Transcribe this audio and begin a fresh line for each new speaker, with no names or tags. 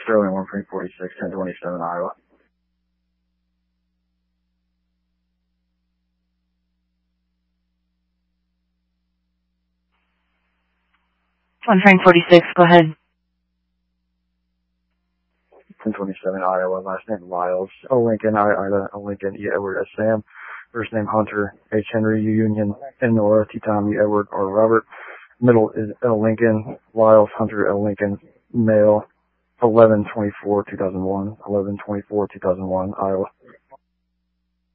Sterling 1346, 1027, Iowa.
One Frank 46, go ahead.
1027, Iowa. Last name Lyles. O. Lincoln, Ida, O. Lincoln, E. Edward, S. Sam. First name Hunter, H. Henry, U. Union, N. Nora, T. Tom, E. Edward, R. Robert. Middle is L. Lincoln, Lyles, Hunter, L. Lincoln. Male, 11/24/2001, 11/24/2001, Iowa.